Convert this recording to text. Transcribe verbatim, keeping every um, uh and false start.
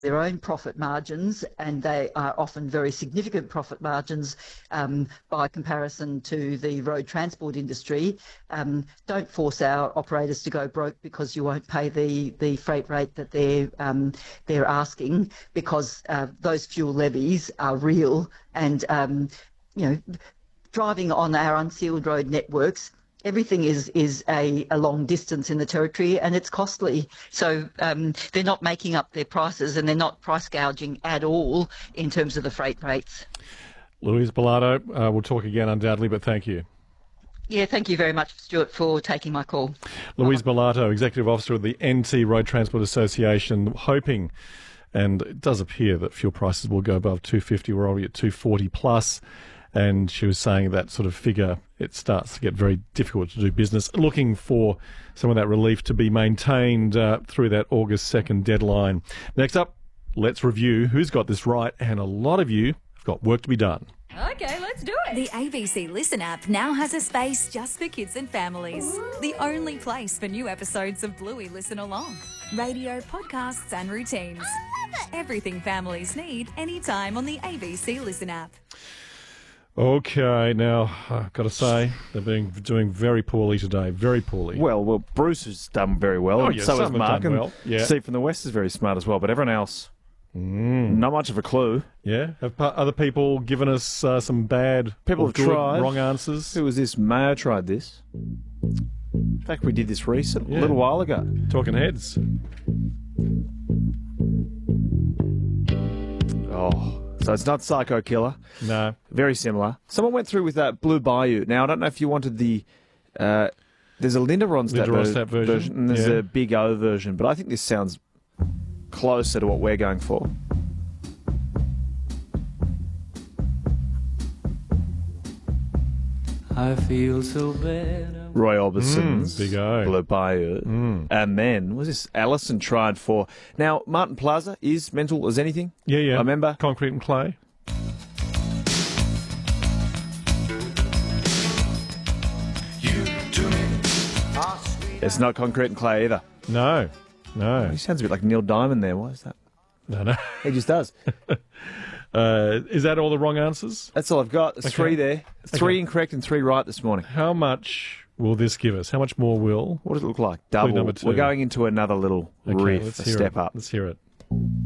their own profit margins, and they are often very significant profit margins um, by comparison to the road transport industry. Um, don't force our operators to go broke because you won't pay the, the freight rate that they're um, they're asking, because uh, those fuel levies are real, and um, you know, driving on our unsealed road networks, everything is is a, a long distance in the territory, and it's costly. So um, they're not making up their prices, and they're not price gouging at all in terms of the freight rates. Louise Bellato, uh, we'll talk again undoubtedly, but thank you. Yeah, thank you very much, Stuart, for taking my call. Louise Bellato, Executive Officer of the N T Road Transport Association, hoping, and it does appear that fuel prices will go above two fifty. We're already at two forty plus. And she was saying that sort of figure, it starts to get very difficult to do business, looking for some of that relief to be maintained uh, through that August second deadline. Next up, let's review who's got this right, and a lot of you have got work to be done. Okay, let's do it. The A B C Listen app now has a space just for kids and families. Ooh. The only place for new episodes of Bluey Listen Along. Radio, podcasts and routines. I love it. Everything families need anytime on the A B C Listen app. Okay, now, I've got to say, they're being doing very poorly today, very poorly. Well, well, Bruce has done very well, oh, and yeah, so has some have Mark, done and well. Yeah. Steve from the West is very smart as well, but everyone else, mm. not much of a clue. Yeah? Have pa- other people given us uh, some bad People or have good, tried. wrong answers? Who was this? Mayo tried this. In fact, we did this recently, Yeah. a little while ago. Talking heads. Oh... So it's not Psycho Killer. No. Very similar. Someone went through with that Blue Bayou. Now, I don't know if you wanted the... Uh, there's a Linda Ronstadt, Linda Ronstadt ver- version. version, and there's Yeah. a Big O version, but I think this sounds closer to what we're going for. I feel so bad. Roy Orbison's Mm, Big O. Blue Bayou. Mm. And then, was this Alison tried for... Now, Martin Plaza is mental as anything. Yeah, yeah. I remember. Concrete and Clay. It's not Concrete and Clay either. No, no. He sounds a bit like Neil Diamond there. Why is that? No, no. He just does. Uh, is that all the wrong answers? That's all I've got. There's Okay. three there. Three Okay. incorrect and three right this morning. How much will this give us? How much more will? What does it look like? Double. number two. We're going into another little Okay, riff, let's a hear step it. up. Let's hear it.